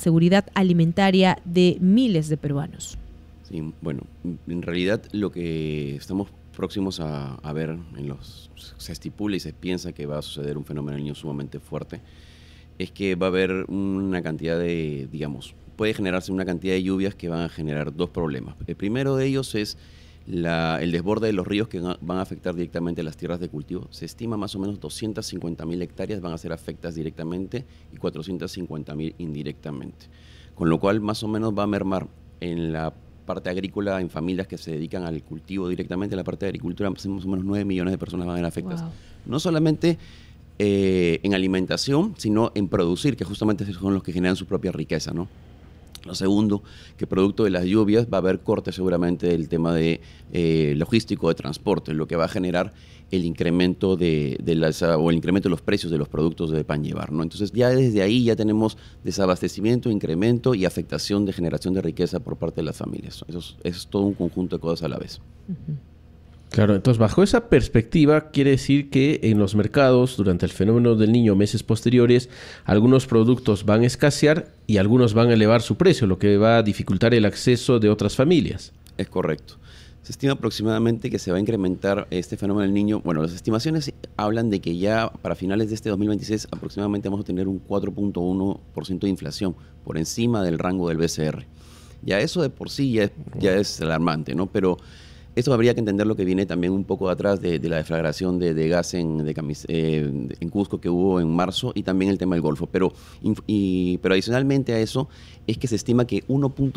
seguridad alimentaria de miles de peruanos. Sí, bueno, en realidad lo que estamos próximos a ver, se estipula y se piensa que va a suceder un fenómeno del Niño sumamente fuerte, es que va a haber una cantidad de, digamos, puede generarse una cantidad de lluvias que van a generar dos problemas. El primero de ellos es el desborde de los ríos que van a afectar directamente a las tierras de cultivo. Se estima más o menos 250.000 hectáreas van a ser afectadas directamente y 450.000 indirectamente. Con lo cual más o menos va a mermar en la parte agrícola, en familias que se dedican al cultivo directamente, la parte de agricultura, más o menos 9 millones de personas van a ser afectadas. Wow. No solamente en alimentación, sino en producir, que justamente son los que generan su propia riqueza, ¿no? Lo segundo, que producto de las lluvias va a haber corte seguramente del tema de logístico de transporte, lo que va a generar el incremento o el incremento de los precios de los productos de pan llevar, ¿no? Entonces ya desde ahí ya tenemos desabastecimiento, incremento y afectación de generación de riqueza por parte de las familias. Eso es todo un conjunto de cosas a la vez. Uh-huh. Claro, entonces bajo esa perspectiva quiere decir que en los mercados durante el fenómeno del Niño meses posteriores algunos productos van a escasear y algunos van a elevar su precio, lo que va a dificultar el acceso de otras familias. Es correcto. Se estima aproximadamente que se va a incrementar este fenómeno del Niño. Bueno, las estimaciones hablan de que ya para finales de este 2026 aproximadamente vamos a tener un 4.1% de inflación por encima del rango del BCR. Ya eso de por sí ya es alarmante, ¿no? Pero esto habría que entender lo que viene también un poco atrás de la deflagración de gas en Cusco que hubo en marzo y también el tema del Golfo. Pero adicionalmente a eso es que se estima que en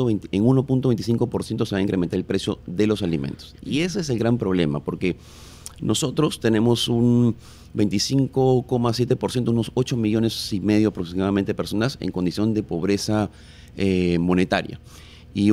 1.25% se va a incrementar el precio de los alimentos. Y ese es el gran problema, porque nosotros tenemos un 25,7%, unos 8 millones y medio aproximadamente de personas en condición de pobreza monetaria. Y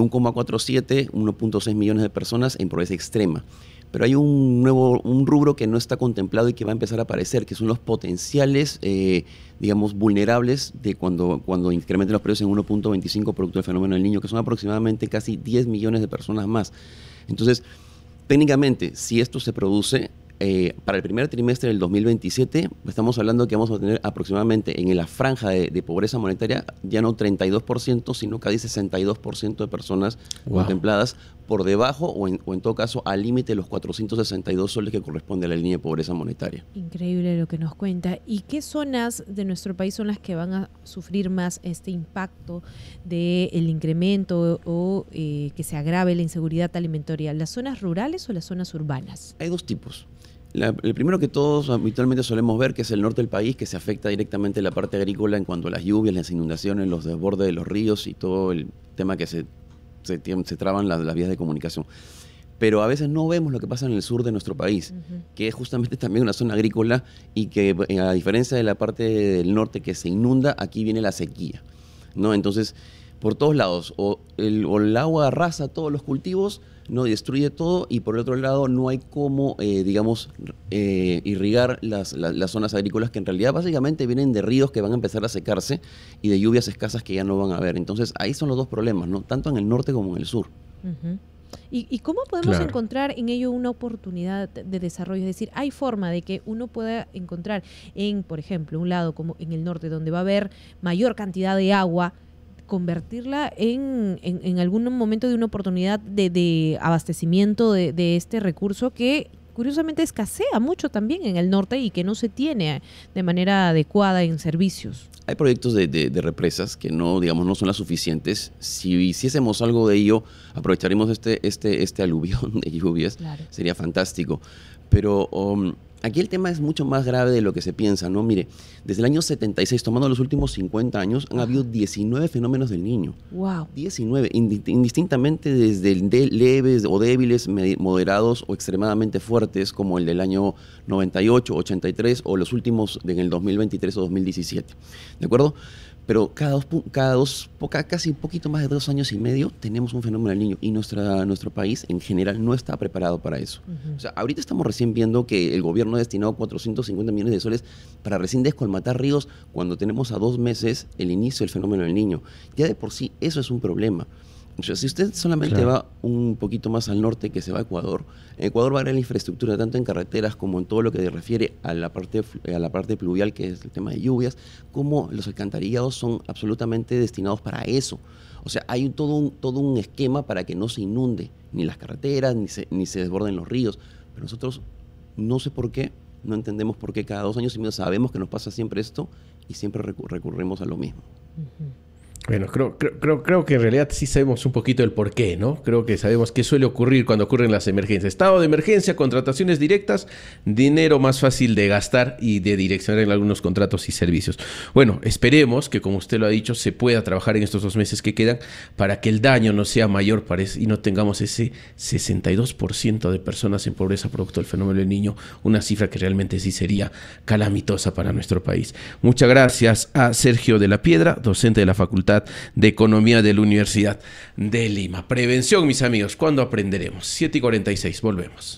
1,6 millones de personas en pobreza extrema. Pero hay un rubro que no está contemplado y que va a empezar a aparecer, que son los potenciales, digamos, vulnerables de cuando incrementen los precios en 1.25 producto del fenómeno del Niño, que son aproximadamente casi 10 millones de personas más. Entonces, técnicamente, si esto se produce, para el primer trimestre del 2027, estamos hablando que vamos a tener aproximadamente en la franja de pobreza monetaria ya no 32%, sino casi 62% de personas contempladas por debajo o en todo caso al límite de los 462 soles que corresponde a la línea de pobreza monetaria. Increíble lo que nos cuenta. ¿Y qué zonas de nuestro país son las que van a sufrir más este impacto del incremento o que se agrave la inseguridad alimentaria? ¿Las zonas rurales o las zonas urbanas? Hay dos tipos. El primero que todos habitualmente solemos ver, que es el norte del país, que se afecta directamente la parte agrícola en cuanto a las lluvias, las inundaciones, los desbordes de los ríos y todo el tema que se traban las vías de comunicación. Pero a veces no vemos lo que pasa en el sur de nuestro país, que es justamente también una zona agrícola y que a diferencia de la parte del norte que se inunda, aquí viene la sequía, ¿no? Entonces, por todos lados, o el agua arrasa todos los cultivos, no destruye todo, y por el otro lado no hay cómo, irrigar las zonas agrícolas que en realidad básicamente vienen de ríos que van a empezar a secarse y de lluvias escasas que ya no van a haber. Entonces ahí son los dos problemas, ¿no? Tanto en el norte como en el sur. Uh-huh. ¿Y cómo podemos encontrar en ello una oportunidad de desarrollo? Es decir, ¿hay forma de que uno pueda encontrar por ejemplo, un lado como en el norte, donde va a haber mayor cantidad de agua, convertirla en algún momento de una oportunidad de abastecimiento de este recurso que curiosamente escasea mucho también en el norte y que no se tiene de manera adecuada en servicios? Hay proyectos de represas que no son las suficientes. Si hiciésemos algo de ello, aprovecharemos este aluvión de lluvias, claro. Sería fantástico. Pero aquí el tema es mucho más grave de lo que se piensa, ¿no? Mire, desde el año 76, tomando los últimos 50 años, han habido 19 fenómenos del Niño. ¡Wow! 19, indistintamente desde leves o débiles, moderados o extremadamente fuertes, como el del año 98, 83 o los últimos en el 2023 o 2017. ¿De acuerdo? Pero casi un poquito más de 2 años y medio tenemos un fenómeno del Niño y nuestro país en general no está preparado para eso. Uh-huh. O sea, ahorita estamos recién viendo que el gobierno ha destinado 450 millones de soles para recién descolmatar ríos cuando tenemos a 2 meses el inicio del fenómeno del Niño. Ya de por sí eso es un problema. O sea, si usted solamente va un poquito más al norte, que se va a Ecuador, en Ecuador va a haber la infraestructura tanto en carreteras como en todo lo que se refiere a la parte pluvial, que es el tema de lluvias, como los alcantarillados son absolutamente destinados para eso. O sea, hay todo un esquema para que no se inunde ni las carreteras, ni se desborden los ríos. Pero nosotros, no sé por qué, no entendemos por qué cada 2 años y medio sabemos que nos pasa siempre esto y siempre recurrimos a lo mismo. Bueno, creo que en realidad sí sabemos un poquito el porqué, ¿no? Creo que sabemos qué suele ocurrir cuando ocurren las emergencias. Estado de emergencia, contrataciones directas, dinero más fácil de gastar y de direccionar en algunos contratos y servicios. Bueno, esperemos que, como usted lo ha dicho, se pueda trabajar en estos 2 meses que quedan para que el daño no sea mayor y no tengamos ese 62% de personas en pobreza producto del fenómeno del Niño, una cifra que realmente sí sería calamitosa para nuestro país. Muchas gracias a Sergio de la Piedra, docente de la Facultad de Economía de la Universidad de Lima. Prevención, mis amigos, ¿cuándo aprenderemos? 7:46, volvemos.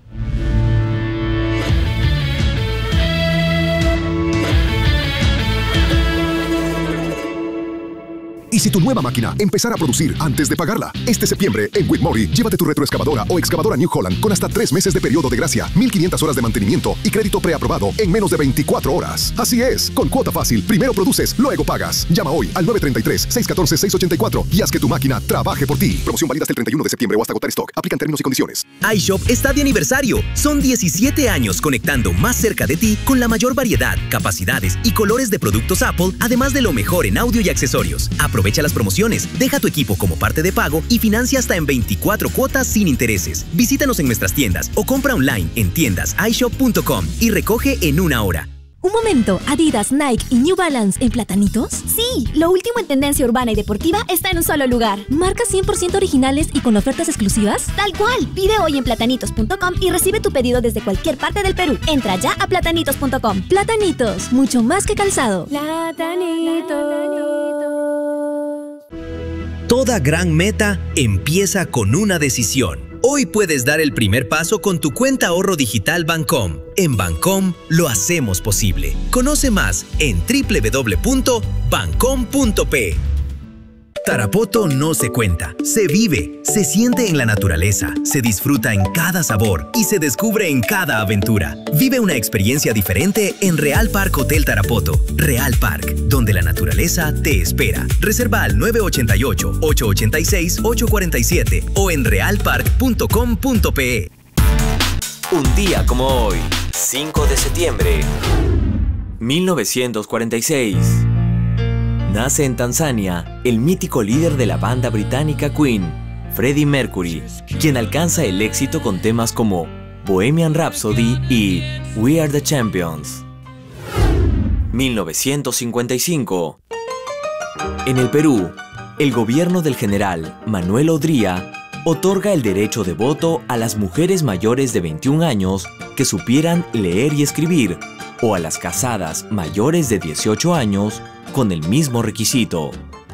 ¿Y si tu nueva máquina empezara a producir antes de pagarla? Este septiembre, en Whitmore, llévate tu retroexcavadora o excavadora New Holland con hasta 3 meses de periodo de gracia, 1.500 horas de mantenimiento y crédito preaprobado en menos de 24 horas. Así es, con cuota fácil, primero produces, luego pagas. Llama hoy al 933-614-684 y haz que tu máquina trabaje por ti. Promoción válida hasta el 31 de septiembre o hasta agotar stock. Aplican términos y condiciones. iShop está de aniversario. Son 17 años conectando más cerca de ti con la mayor variedad, capacidades y colores de productos Apple, además de lo mejor en audio y accesorios. Aprovecha las promociones, deja tu equipo como parte de pago y financia hasta en 24 cuotas sin intereses. Visítanos en nuestras tiendas o compra online en tiendasishop.com y recoge en 1 hora. Un momento, ¿Adidas, Nike y New Balance en platanitos? Sí, lo último en tendencia urbana y deportiva está en un solo lugar. ¿Marcas 100% originales y con ofertas exclusivas? Tal cual, pide hoy en platanitos.com y recibe tu pedido desde cualquier parte del Perú. Entra ya a platanitos.com. Platanitos, mucho más que calzado. Platanitos. Toda gran meta empieza con una decisión. Hoy puedes dar el primer paso con tu cuenta ahorro digital Bancom. En Bancom lo hacemos posible. Conoce más en www.bancom.p. Tarapoto no se cuenta, se vive, se siente en la naturaleza, se disfruta en cada sabor y se descubre en cada aventura. Vive una experiencia diferente en Real Park Hotel Tarapoto. Real Park, donde la naturaleza te espera. Reserva al 988-886-847 o en realpark.com.pe. Un día como hoy, 5 de septiembre, 1946. Nace en Tanzania el mítico líder de la banda británica Queen, Freddie Mercury, quien alcanza el éxito con temas como Bohemian Rhapsody y We Are the Champions. 1955. En el Perú, el gobierno del general Manuel Odría otorga el derecho de voto a las mujeres mayores de 21 años que supieran leer y escribir, o a las casadas mayores de 18 años con el mismo requisito.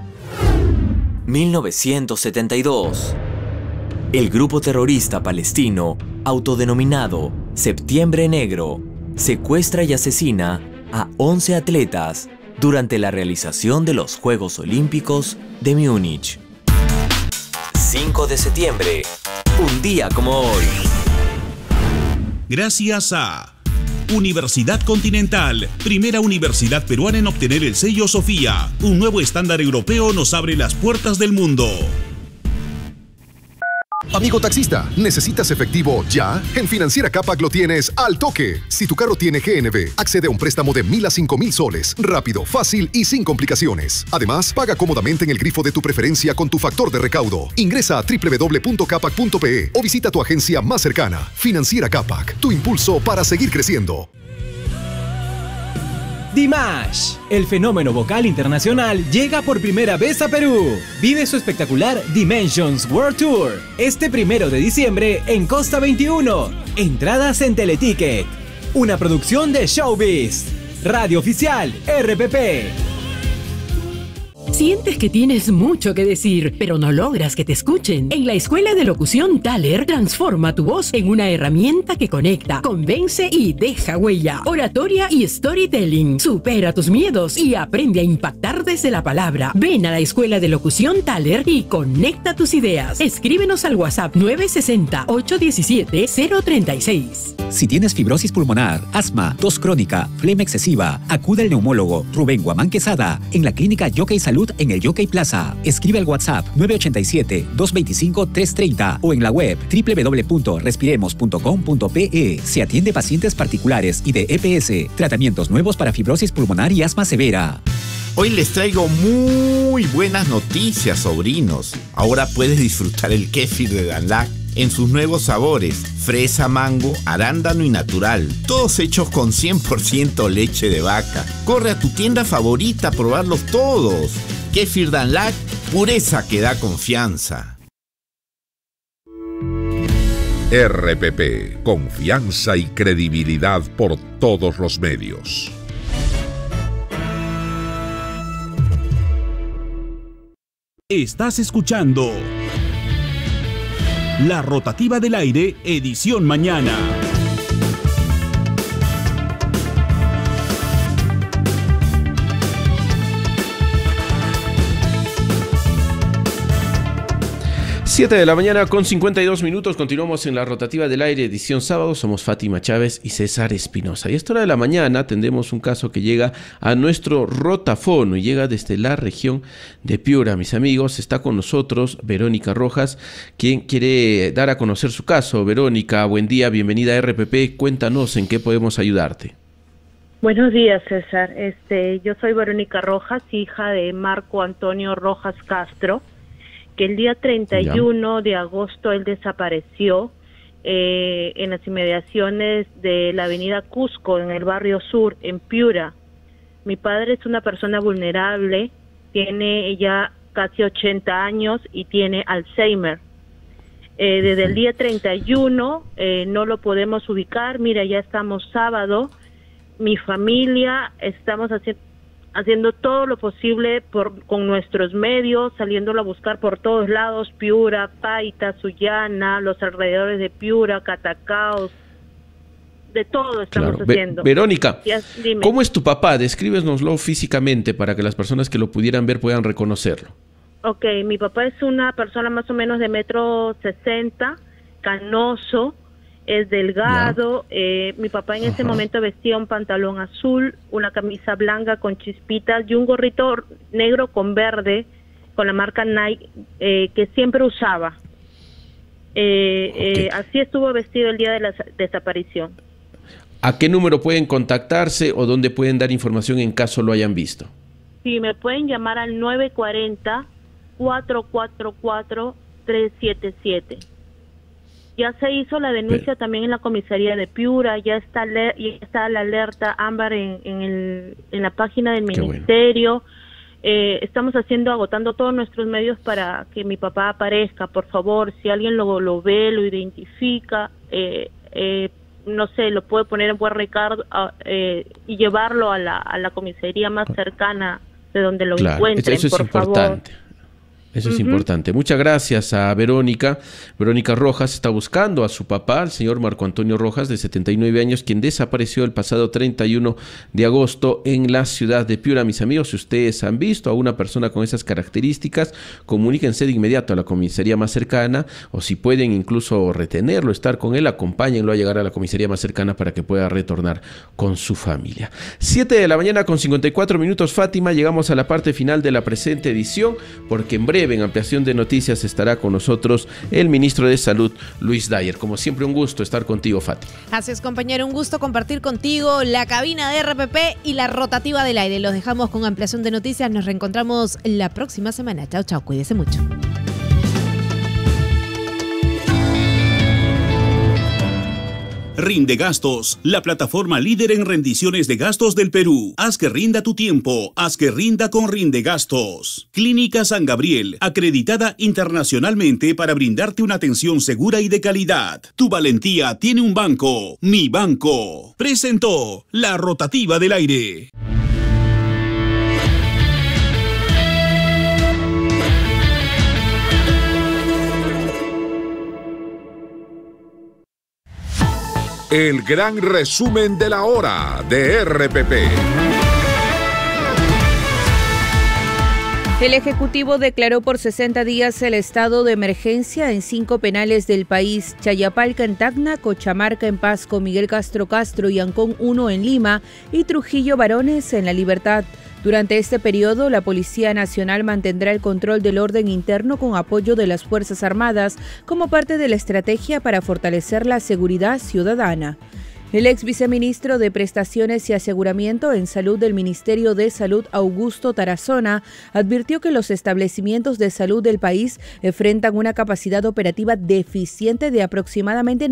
1972. El grupo terrorista palestino, autodenominado Septiembre Negro, secuestra y asesina a 11 atletas durante la realización de los Juegos Olímpicos de Múnich. 5 de septiembre, un día como hoy. Gracias a Universidad Continental, primera universidad peruana en obtener el sello Sofía. Un nuevo estándar europeo nos abre las puertas del mundo. Amigo taxista, ¿necesitas efectivo ya? En Financiera Capac lo tienes al toque. Si tu carro tiene GNV, accede a un préstamo de 1.000 a 5.000 soles. Rápido, fácil y sin complicaciones. Además, paga cómodamente en el grifo de tu preferencia con tu factor de recaudo. Ingresa a www.capac.pe o visita tu agencia más cercana. Financiera Capac, tu impulso para seguir creciendo. Dimash, el fenómeno vocal internacional, llega por primera vez a Perú. Vive su espectacular Dimensions World Tour este 1 de diciembre en Costa 21. Entradas en Teleticket. Una producción de Showbiz. Radio Oficial RPP. Sientes que tienes mucho que decir, pero no logras que te escuchen. En la Escuela de Locución Thaler, transforma tu voz en una herramienta que conecta, convence y deja huella. Oratoria y storytelling. Supera tus miedos y aprende a impactar desde la palabra. Ven a la Escuela de Locución Thaler y conecta tus ideas. Escríbenos al WhatsApp 960-817-036. Si tienes fibrosis pulmonar, asma, tos crónica, flema excesiva, acude al neumólogo Rubén Guamán Quesada en la clínica Jockey Salud en el Jockey Plaza. Escribe al WhatsApp 987-225-330 o en la web www.respiremos.com.pe. Se atiende pacientes particulares y de EPS. Tratamientos nuevos para fibrosis pulmonar y asma severa. Hoy les traigo muy buenas noticias, sobrinos. Ahora puedes disfrutar el kéfir de Danlac en sus nuevos sabores: fresa, mango, arándano y natural. Todos hechos con 100% leche de vaca. Corre a tu tienda favorita a probarlos todos. Kéfir Danlac, pureza que da confianza. RPP, confianza y credibilidad por todos los medios. Estás escuchando La Rotativa del Aire, edición mañana. Siete de la mañana con 52 minutos. Continuamos en La Rotativa del Aire, edición sábado. Somos Fátima Chávez y César Espinosa. Y a esta hora de la mañana atendemos un caso que llega a nuestro rotafono y llega desde la región de Piura. Mis amigos, está con nosotros Verónica Rojas, quien quiere dar a conocer su caso. Verónica, buen día, bienvenida a RPP. Cuéntanos en qué podemos ayudarte. Buenos días, César. Yo soy Verónica Rojas, hija de Marco Antonio Rojas Castro, que el día 31 de agosto él desapareció en las inmediaciones de la avenida Cusco, en el barrio Sur, en Piura. Mi padre es una persona vulnerable, tiene ya casi 80 años y tiene Alzheimer. Desde el día 31 no lo podemos ubicar. Mira, ya estamos sábado, mi familia estamos haciendo todo lo posible con nuestros medios, saliéndolo a buscar por todos lados: Piura, Paita, Sullana, los alrededores de Piura, Catacaos, de todo estamos haciendo. Verónica, ¿cómo es tu papá? Descríbenoslo físicamente para que las personas que lo pudieran ver puedan reconocerlo. Ok, mi papá es una persona más o menos de 1,60 m, canoso, es delgado. Mi papá en ese momento vestía un pantalón azul, una camisa blanca con chispitas y un gorrito negro con verde con la marca Nike que siempre usaba. Así estuvo vestido el día de la desaparición. ¿A qué número pueden contactarse o dónde pueden dar información en caso lo hayan visto? Sí, me pueden llamar al 940-444-377. Ya se hizo la denuncia también en la comisaría de Piura, ya está la alerta ámbar en la página del ministerio. Estamos agotando todos nuestros medios para que mi papá aparezca. Por favor, si alguien lo ve, lo identifica, no sé, lo puede poner en buen recado y llevarlo a la comisaría más cercana de donde lo encuentren, eso es por importante. favor. Eso es importante. Muchas gracias a Verónica. Verónica Rojas está buscando a su papá, el señor Marco Antonio Rojas, de 79 años, quien desapareció el pasado 31 de agosto en la ciudad de Piura. Mis amigos, si ustedes han visto a una persona con esas características, comuníquense de inmediato a la comisaría más cercana, o si pueden incluso retenerlo, estar con él, acompáñenlo a llegar a la comisaría más cercana para que pueda retornar con su familia. 7 de la mañana con 54 minutos, Fátima. Llegamos a la parte final de la presente edición, porque en breve, en Ampliación de Noticias, estará con nosotros el ministro de Salud, Luis Dyer. Como siempre, un gusto estar contigo, Fátima. Así es, compañero, un gusto compartir contigo la cabina de RPP y la rotativa del aire. Los dejamos con Ampliación de Noticias. Nos reencontramos la próxima semana. Chao, chao, cuídese mucho. Rinde Gastos, la plataforma líder en rendiciones de gastos del Perú. Haz que rinda tu tiempo, haz que rinda con Rinde Gastos. Clínica San Gabriel, acreditada internacionalmente para brindarte una atención segura y de calidad. Tu valentía tiene un banco, Mi Banco. Presentó La Rotativa del Aire. El gran resumen de la hora de RPP. El Ejecutivo declaró por 60 días el estado de emergencia en 5 penales del país: Chayapalca en Tacna, Cochamarca en Pasco, Miguel Castro y Ancón 1 en Lima y Trujillo Varones en La Libertad. Durante este periodo, la Policía Nacional mantendrá el control del orden interno con apoyo de las Fuerzas Armadas como parte de la estrategia para fortalecer la seguridad ciudadana. El ex viceministro de Prestaciones y Aseguramiento en Salud del Ministerio de Salud, Augusto Tarazona, advirtió que los establecimientos de salud del país enfrentan una capacidad operativa deficiente de aproximadamente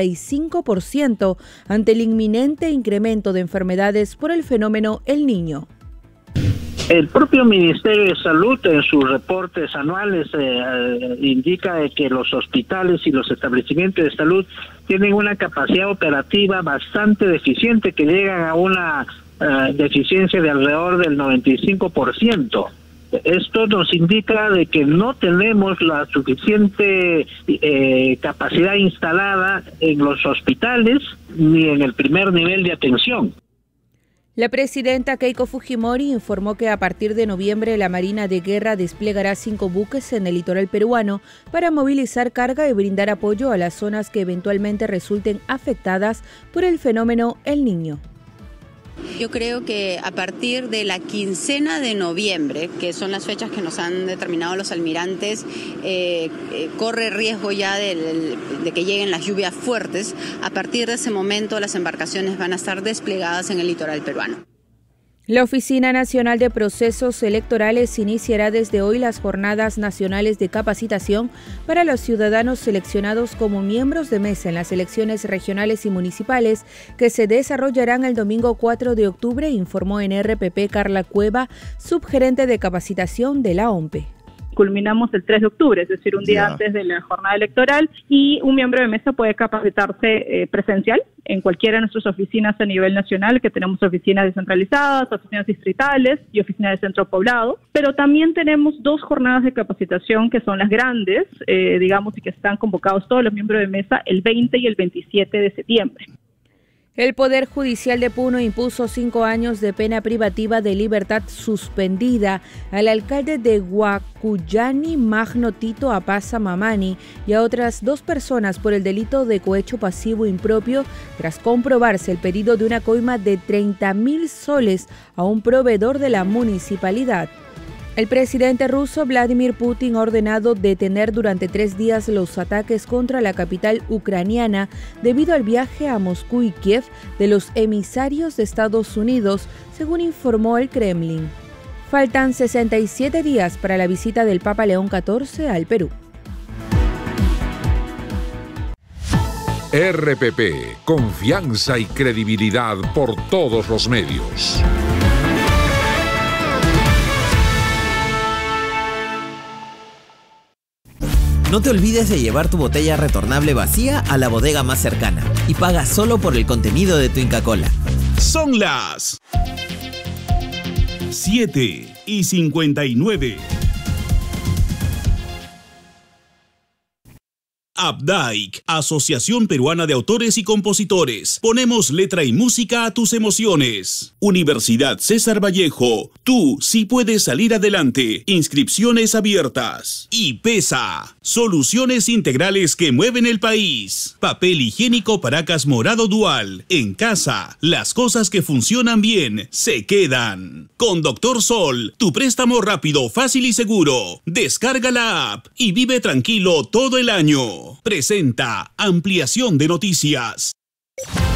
95% ante el inminente incremento de enfermedades por el fenómeno El Niño. El propio Ministerio de Salud en sus reportes anuales indica que los hospitales y los establecimientos de salud tienen una capacidad operativa bastante deficiente, que llegan a una deficiencia de alrededor del 95%. Esto nos indica de que no tenemos la suficiente capacidad instalada en los hospitales ni en el primer nivel de atención. La presidenta Keiko Fujimori informó que a partir de noviembre la Marina de Guerra desplegará 5 buques en el litoral peruano para movilizar carga y brindar apoyo a las zonas que eventualmente resulten afectadas por el fenómeno El Niño. Yo creo que a partir de la quincena de noviembre, que son las fechas que nos han determinado los almirantes, corre riesgo ya de que lleguen las lluvias fuertes. A partir de ese momento las embarcaciones van a estar desplegadas en el litoral peruano. La Oficina Nacional de Procesos Electorales iniciará desde hoy las jornadas nacionales de capacitación para los ciudadanos seleccionados como miembros de mesa en las elecciones regionales y municipales que se desarrollarán el domingo 4 de octubre, informó en RPP Carla Cueva, subgerente de capacitación de la OMPE. Culminamos el 3 de octubre, es decir, un día antes de la jornada electoral, y un miembro de mesa puede capacitarse presencial en cualquiera de nuestras oficinas a nivel nacional, que tenemos oficinas descentralizadas, oficinas distritales y oficinas de centro poblado, pero también tenemos 2 jornadas de capacitación que son las grandes, digamos, y que están convocados todos los miembros de mesa el 20 y el 27 de septiembre. El Poder Judicial de Puno impuso 5 años de pena privativa de libertad suspendida al alcalde de Huacuyani, Magno Tito Apaza Mamani, y a otras 2 personas por el delito de cohecho pasivo impropio tras comprobarse el pedido de una coima de 30.000 soles a un proveedor de la municipalidad. El presidente ruso Vladimir Putin ha ordenado detener durante 3 días los ataques contra la capital ucraniana debido al viaje a Moscú y Kiev de los emisarios de Estados Unidos, según informó el Kremlin. Faltan 67 días para la visita del Papa León XIV al Perú. RPP, confianza y credibilidad por todos los medios. No te olvides de llevar tu botella retornable vacía a la bodega más cercana y paga solo por el contenido de tu Inca Kola. Son las 7:59. Updike, Asociación Peruana de Autores y Compositores. Ponemos letra y música a tus emociones. Universidad César Vallejo. Tú sí puedes salir adelante. Inscripciones abiertas. Y PESA, soluciones integrales que mueven el país. Papel higiénico Paracas Morado Dual. En casa, las cosas que funcionan bien se quedan. Con Dr. Sol, tu préstamo rápido, fácil y seguro. Descarga la app y vive tranquilo todo el año. Presenta Ampliación de Noticias.